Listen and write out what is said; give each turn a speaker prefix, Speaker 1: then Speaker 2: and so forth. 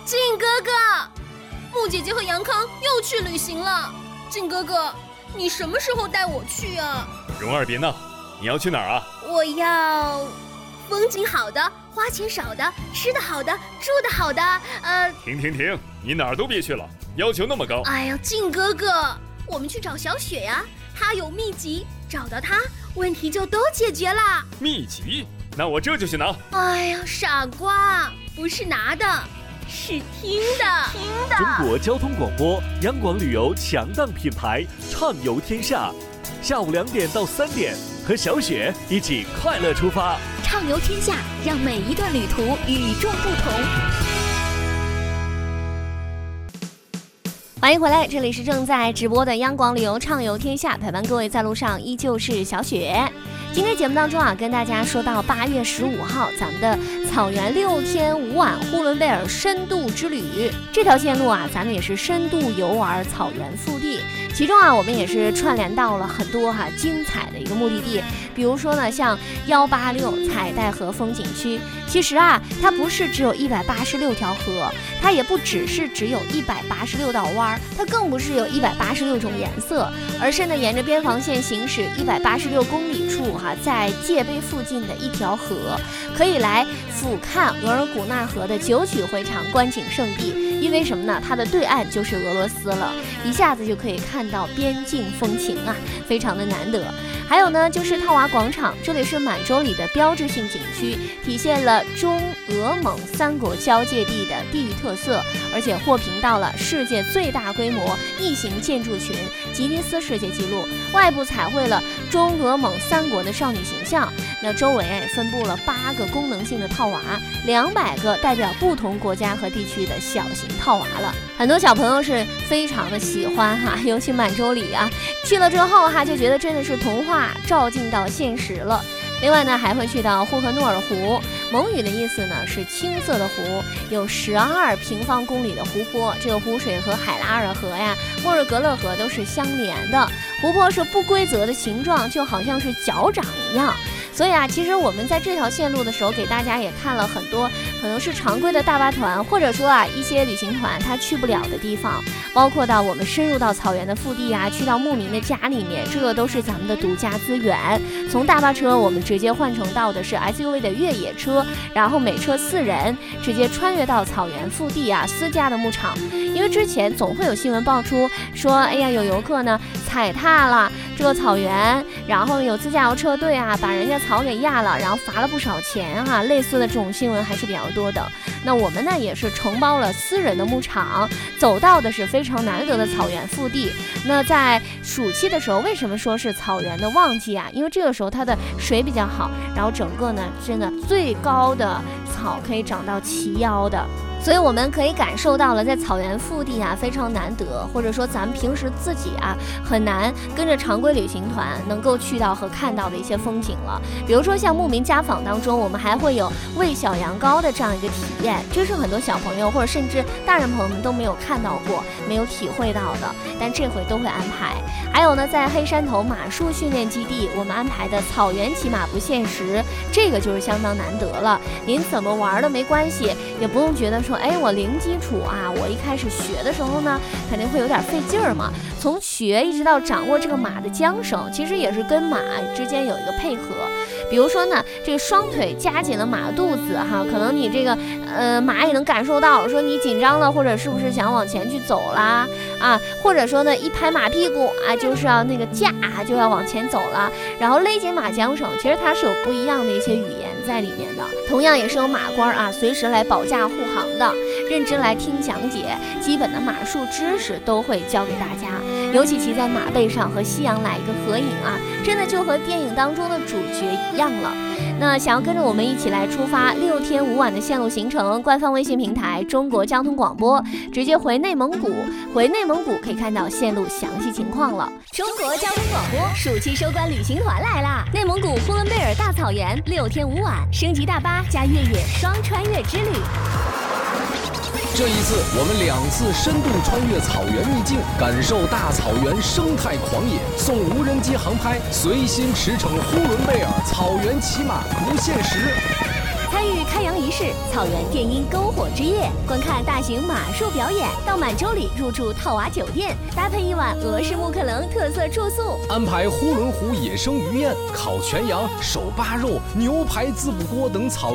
Speaker 1: 靖哥哥，木姐姐和杨康又去旅行了。靖哥哥，你什么时候带我去啊？
Speaker 2: 蓉儿别闹，你要去哪儿啊？
Speaker 1: 我要风景好的，花钱少的，吃的好的，住的好的。
Speaker 2: 停，你哪儿都别去了，要求那么高。
Speaker 1: 哎呀，靖哥哥，我们去找小雪呀，她有秘籍，找到她，问题就都解决了。
Speaker 2: 秘籍？那我这就去拿。
Speaker 1: 哎呀，傻瓜，不是拿的，是听的。
Speaker 3: 中国交通广播，央广旅游强档品牌，畅游天下。下午2点到3点，和小雪一起快乐出发，
Speaker 4: 畅游天下，让每一段旅途与众不同。欢迎回来，这里是正在直播的央广旅游畅游天下，陪伴各位在路上依旧是小雪。今天节目当中啊，跟大家说到8月15号咱们的草原6天5晚呼伦贝尔深度之旅，这条线路啊，咱们也是深度游玩草原腹地，其中啊，我们也是串联到了很多精彩的一个目的地，比如说呢，像186彩带河风景区，其实啊，它不是只有186条河，它也不只是只有186道弯，它更不是有186种颜色，而是呢，沿着边防线行驶186公里处在界碑附近的一条河，可以来俯瞰额尔古纳河的九曲回肠观景圣地。因为什么呢？它的对岸就是俄罗斯了，一下子就可以看到边境风情啊，非常的难得。还有呢，就是套娃广场，这里是满洲里的标志性景区，体现了中俄蒙3国交界地的地域特色，而且获评到了世界最大规模异形建筑群吉尼斯世界纪录。外部彩绘了中俄蒙3国的少女形象，那周围也分布了8个功能性的套娃，200个代表不同国家和地区的小型套娃了。很多小朋友是非常的喜欢尤其满洲里啊，去了之后就觉得真的是童话照进到现实了。另外呢，还会去到呼和诺尔湖，蒙语的意思呢是青色的湖，有12平方公里的湖泊，这个湖水和海拉尔河呀、莫尔格勒河都是相连的，湖泊是不规则的形状，就好像是脚掌一样。所以啊，其实我们在这条线路的时候，给大家也看了很多可能是常规的大巴团，或者说一些旅行团他去不了的地方，包括到我们深入到草原的腹地去到牧民的家里面，这个都是咱们的独家资源。从大巴车我们直接换乘到的是 SUV 的越野车，然后每车4人，直接穿越到草原腹地私家的牧场。因为之前总会有新闻爆出说，哎呀，有游客呢踩踏了这个草原，然后有自驾游车队把人家草给压了，然后罚了不少钱类似的这种新闻还是比较多的。那我们呢也是承包了私人的牧场，走到的是非常难得的草原腹地。那在暑期的时候，为什么说是草原的旺季因为这个时候它的水比较好，然后整个呢真的最高的草可以长到齐腰的。所以我们可以感受到了在草原腹地非常难得，或者说咱们平时自己很难跟着常规旅行团能够去到和看到的一些风景了。比如说像牧民家访当中，我们还会有喂小羊羔的这样一个体验，这是很多小朋友或者甚至大人朋友们都没有看到过、没有体会到的，但这回都会安排。还有呢，在黑山头马术训练基地，我们安排的草原骑马不限时，这个就是相当难得了。您怎么玩都没关系，也不用觉得说我零基础我一开始学的时候呢肯定会有点费劲儿嘛。从学一直到掌握这个马的缰绳，其实也是跟马之间有一个配合。比如说呢，这个双腿夹紧了马肚子可能你这个马也能感受到说你紧张了，或者是不是想往前去走啦或者说呢一拍马屁股就是要那个架就要往前走了，然后勒紧马缰绳，其实它是有不一样的一些语言在里面的。同样也是有马官随时来保驾护航的，认真来听讲解，基本的马术知识都会教给大家。尤其骑在马背上和夕阳来一个合影真的就和电影当中的主角一样了。那想要跟着我们一起来出发6天5晚的线路行程，官方微信平台中国交通广播，直接回内蒙古，回内蒙古可以看到线路详细情况了。 中国交通广播暑期收官旅行团来啦！内蒙古呼伦贝尔大草原6天5晚，升级大巴加越野双穿越之旅。
Speaker 5: 这一次，我们2次深度穿越草原秘境，感受大草原生态狂野，送无人机航拍，随心驰骋呼伦贝尔草原骑马不限时。
Speaker 4: 参与开阳仪式，草原电音篝火之夜，观看大型马术表演，到满洲里入住套娃酒店，搭配一晚俄式木克棱特色住宿，
Speaker 5: 安排呼伦湖野生鱼宴、烤全羊、手扒肉、牛排滋补锅等草